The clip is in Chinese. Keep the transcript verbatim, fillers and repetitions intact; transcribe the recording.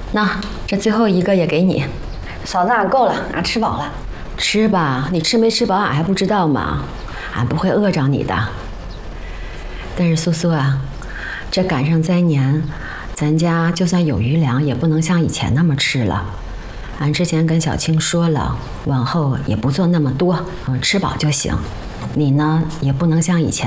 那这最后一个也给你。 嫂子，俺够了，俺吃饱了。 吃吧，你吃没吃饱俺还不知道吗？俺不会饿着你的。但是苏苏啊，这赶上灾年，咱家就算有余粮，也不能像以前那么吃了。俺之前跟小青说了，往后也不做那么多，嗯，吃饱就行。你呢，也不能像以前